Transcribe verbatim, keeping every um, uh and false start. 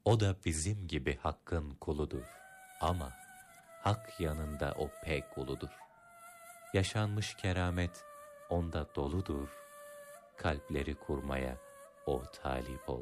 O da bizim gibi Hakk'ın kuludur. Ama Hak yanında o pek uludur. Yaşanmış keramet onda doludur. Kalpleri kurmaya o talip oldu.